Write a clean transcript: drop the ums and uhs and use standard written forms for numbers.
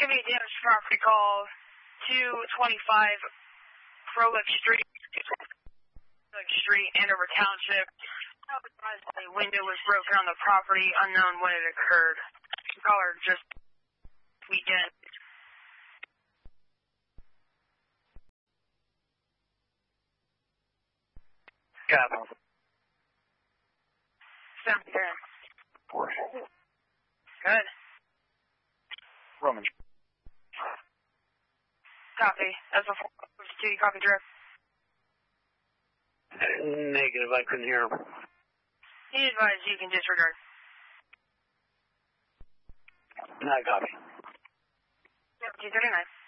me a damaged property call 225 Frolic Street, Andover Township. A window was broken on the property, unknown when it occurred. Caller just weekend. Capital. Sound good. Porsche. Good. Roman. Copy. That's a 4-2, copy direct. Negative, I couldn't hear him. He advised you can disregard. I copy. 239.